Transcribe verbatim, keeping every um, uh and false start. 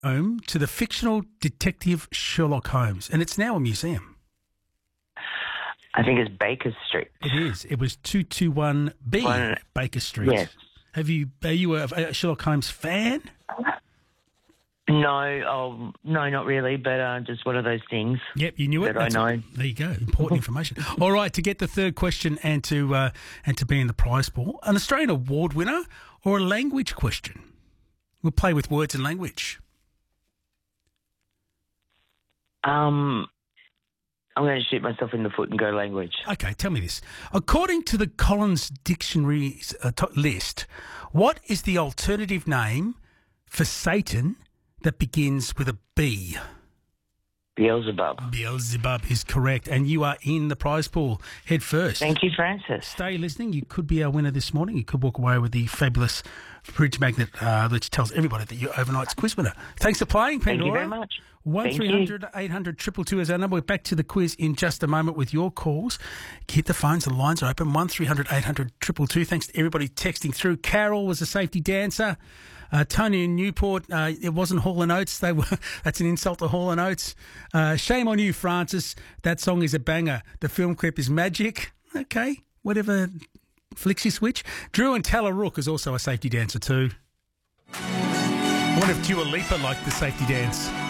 home to the fictional detective Sherlock Holmes, and it's now a museum. I think it's Baker Street. It is. It was two twenty-one B One- Baker Street. Yes. Have you? Are you a, a Sherlock Holmes fan? No, oh, no, not really, but uh, just one of those things. Yep, you knew it. That I That's- know. There you go. Important information. All right, to get the third question and to uh, and to be in the prize pool, an Australian award winner or a language question. We'll play with words and language. Um, I'm going to shoot myself in the foot and go language. Okay, tell me this. According to the Collins Dictionary's uh, top list, what is the alternative name for Satan that begins with a B? Beelzebub. Beelzebub is correct, and you are in the prize pool. Head first. Thank you, Francis. Stay listening. You could be our winner this morning. You could walk away with the fabulous fridge magnet, uh, which tells everybody that you're overnight's quiz winner. Thanks for playing, Pandora. Thank you very much. One Thank three hundred eight hundred two two two is our number. We're back to the quiz in just a moment with your calls. Hit the phones. The lines are open. One three hundred eight hundred two two two. Thanks to everybody texting through. Carol was a safety dancer. Uh, Tony in Newport, uh, it wasn't Hall and Oates. They were. That's an insult to Hall and Oates. Uh, shame on you, Francis. That song is a banger. The film clip is magic. Okay, whatever flicks your switch. Drew and Tallarook is also a safety dancer too. I wonder if Dua Lipa liked the safety dance.